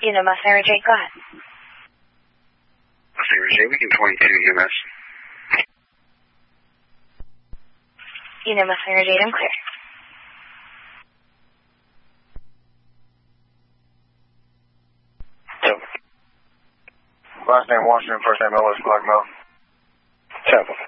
You know my Sarah Jane, go ahead. Sarah Jane, we can 22 UMS. You know my Sarah Jane, I'm clear. Last name Washington, first name Ellis, Black Mel. Tampa.